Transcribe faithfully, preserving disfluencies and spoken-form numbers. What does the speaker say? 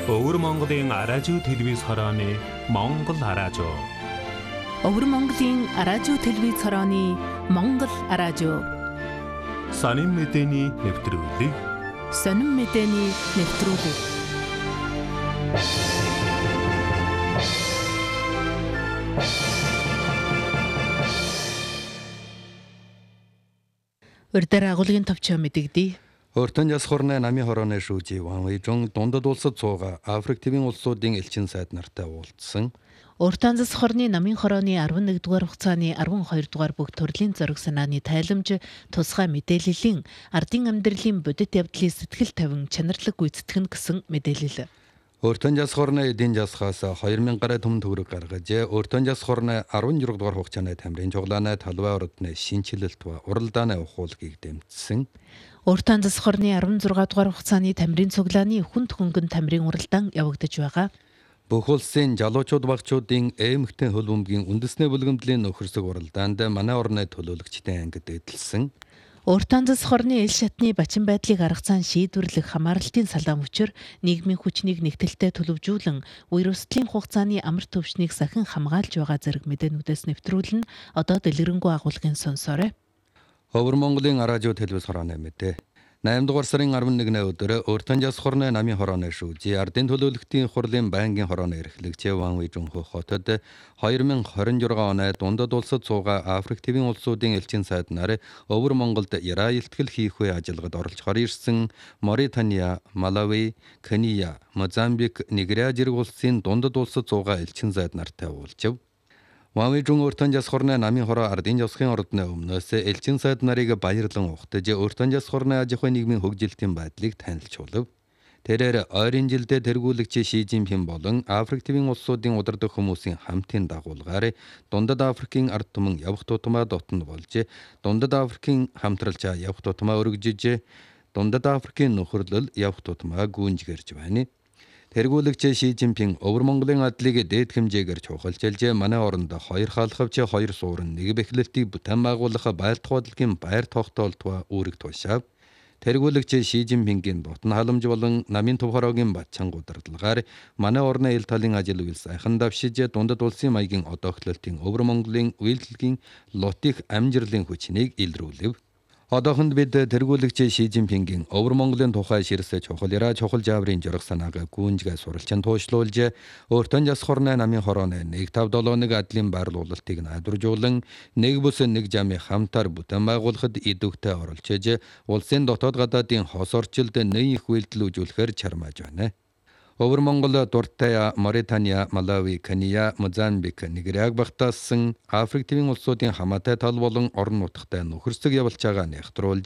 Өвөр Монголын аражуу телевиз хорооны Монгол аражуу. Өвөр Монголын аражуу телевиз хорооны Монгол аражуу. Сонин мэдээний нэвтрүүлэг. Сонин мэдээний нэвтрүүлэг. Урьдаар агуулгын товчоо мэдэгдээ. Өөртөө яс хорны намын хорооны шүүжи Ван Вэйжун дундад улсад цууга Африк твийн улсуудын элчин сайд нартай уулзсан. Урьдaan зас хорны намын хорооны арван нэгдүгээр хугацааны арван хоёрдугаар бүх төрлийн зориг санааны тайламж, тусгай мэдээллийн ардын амьдралын бодит явдлын сэтгэл тавин чанарлаг гүйцэтгэх нь гэсэн мэдээлэл. Өөртөө яс хорны эдийн засгаас хоёр мянган гаруй төмөн төгрөг гаргаж, өөртөө яс хорны арван журга дугаар хугацааны тамирын чуглааны талбай ордны шинчилэлт ба уралдааны ухуулгийг дэмжсэн. Урьдaan зас хорны арван зургаадугаар дугаар хугацааны тамирын цуглааны хүнд хөнгөн тамирын уралдаан явагдаж байгаа. Бүх улсын жалуучууд багчуудын эмэгтэй хөл бөмбөгийн үндэсний бүлгэмдлийн нөхөрсөг уралдаанд манай орны төлөөлөгчдийн ангид эдэлсэн. Урьдaan зас хорны эл шатны бачин байдлыг арга цаан шийдвэрлэх хамааралтын салаан хүчээр нийгмийн хүчнийг нэгтэлтэй төлөвжүүлэн үер өслийн хугацааны амар төвшнийг сахин хамгаалж байгаа зэрэг мэдээнүүдээс нэвтрүүлэн одоо дэлгэрэнгүй агуулгын сонсоорой. Өвөр Монголын аражуу телевиз хорооны мэдээ. найман дугаар сарын арван нэгний өдөр Өөртөө яс хорны намын хорооны шүүжи ардын төлөөлөгчдийн хурлын байнгын хорооны эрхлэгч Ван Вэйжун хотод хоёр мянга хорин журга оны дундад улсад цууга Африк твийн улсуудын элчин сайд нар Өвөр Монголд яраа илтгэл хийх үе ажиллагад оролцохоор ирсэн Моритания, Малави, Кения, Мозамбик, Нигериа зэрэг улсын дундад улсад цууга элчин сайд нартай уулзав. Ван Вэйжун Өөртөө яс хорны намын хороо ардын ёсхын ордны өмнөөс элчин сайд нарыг баярлан ухтаж Өөртөө яс хорны аж ахуйн нийгмийн хөгжилтийн байдлыг танилцуулав. Тэрээр ойрын жилдээ тэргүүлэгч Ши Жинпин болон Африк твийн улсуудын удирдах хүмүүсийн хамтын дагуулгаар дундад Африкийн ард түмэн явах тутмаа дотно болж дундад Африкийн хамтралчаа явах тутмаа өргөжж дундад Африкийн нөхөрлөл явах тутмаа гүйнжгэрж байна. Тэргүүлэгч Ши Жинпин Өвөр Монголын адлыг дээд хэмжээгээр чухалчилж манай оронд хоёр хаалхавч хоёр суурин нэг бэхлэлтийг бүтээн байгуулах байлдах бодлогын байр тогтоолтва үүрэг тушаав. Тэргүүлэгч Ши Жинпингийн дотн халамж болон намын төв хороогийн батчан гудалдлагаар манай орны эл талын ажил үйл сайхан давшиж дундад улсын маягийн одоохлолтын Өвөр Монголын үйлдэлгийн лотих амжилтын хүчнийг илрүүлв. Одоохонд бид тэргүүлэгч Ши Жинпингийн Өвөр Монголын тухай ширсэ чухал яраа чухал жаврын жураг санааг гүнжгээ суралцсан туушлуулж Өөртөө яс хорны намын хорооны нэг тавд долооныг адлын байрлуулалтыг найдваржуулан нэг бүс нэг жамын хамтаар бүтээн байгуулахад идэвхтэй оролцож улсын дотоод гадаадын хос орчилд нэн их үйлдэл үзүүлэхээр чармааж байна. Өвөр Монгол Дуртай, Моритания, Малави, Кения, Мозамбик, Нигериаг багтаасан Африк твийн улсуудын хамаатай тал болон орон нутагтай нөхөрсөг явуулж байгаа нэхтруулж